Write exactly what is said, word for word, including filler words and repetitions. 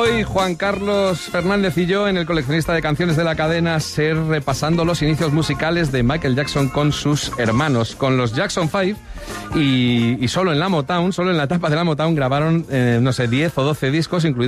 Hoy Juan Carlos Fernández y yo en el coleccionista de canciones de la cadena SER repasando los inicios musicales de Michael Jackson con sus hermanos, con los Jackson Five, y, y solo en la Motown, solo en la etapa de la Motown grabaron, eh, no sé, diez o doce discos, incluidos